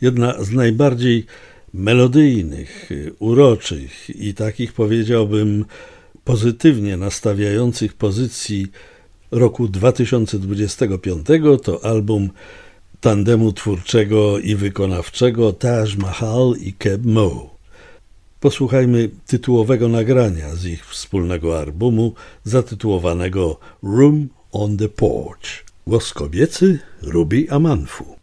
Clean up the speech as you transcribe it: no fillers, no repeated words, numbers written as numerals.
Jedna z najbardziej melodyjnych, uroczych i takich, powiedziałbym, pozytywnie nastawiających pozycji roku 2025 to album tandemu twórczego i wykonawczego Taj Mahal i Keb Mo. Posłuchajmy tytułowego nagrania z ich wspólnego albumu zatytułowanego Room on the Porch. Głos kobiecy Ruby Amanfu.